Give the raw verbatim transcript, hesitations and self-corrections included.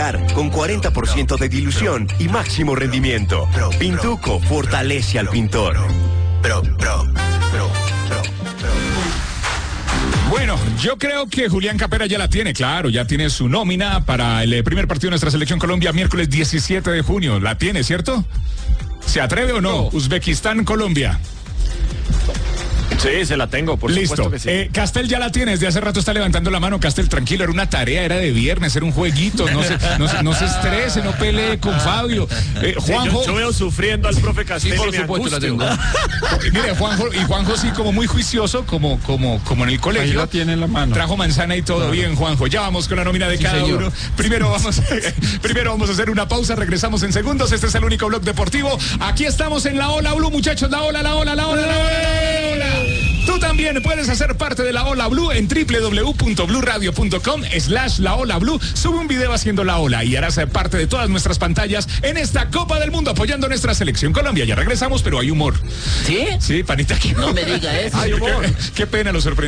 jugar con cuarenta por ciento de dilución y máximo rendimiento. Pintuco fortalece al pintor. Bro, bro, bro, bro, bro. Bueno, yo creo que Julián Capera ya la tiene, claro, ya tiene su nómina para el primer partido de nuestra selección Colombia, miércoles diecisiete de junio. ¿La tiene, cierto? ¿Se atreve o no? Uzbekistán, Colombia. Sí, se la tengo, por Listo. supuesto que sí. Eh, Castel ya la tienes, de hace rato está levantando la mano. Castel, tranquilo, era una tarea, era de viernes, era un jueguito. No se, no, se- no se estrese, no pelee con Fabio. Eh, Sí, Juanjo. yo, yo veo sufriendo al profe Castillo. Sí, por y me supuesto la angustio. tengo. Mire, Juanjo, y Juanjo sí, como muy juicioso, como, como, como en el Ahí colegio. la tiene en la mano. Trajo manzana y todo bien, Juanjo. Ya vamos con la nómina de Sí, cada señor. uno. Primero vamos, primero vamos a hacer una pausa, regresamos en segundos. Este es el único blog deportivo. Aquí estamos en la Ola Blue, muchachos. La Ola, la Ola, la Ola, la Ola, la Ola. Tú también puedes hacer parte de la Ola Blue en doble u doble u doble u punto blue radio punto com slash la Ola Blue. Sube un video haciendo la ola y harás parte de todas nuestras pantallas en esta Copa del Mundo apoyando a nuestra selección Colombia. Ya regresamos, pero hay humor. ¿Sí? Sí, panita, aquí. No me diga eso. Ay, qué, qué pena, lo sorprendí.